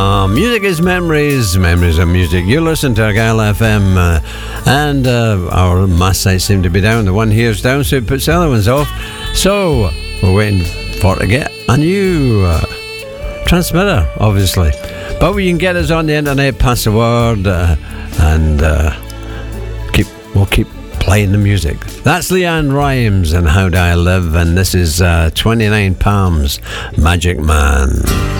Music is memories, memories are music. You listen to Argyle FM, and our mass sites seem to be down. The one here's down, so it puts the other ones off. So we're waiting for to get a new transmitter, obviously. But you can get us on the internet, pass the word, and we'll keep playing the music. That's Leanne Rimes and How Do I Live, and this is 29 Palms, Magic Man.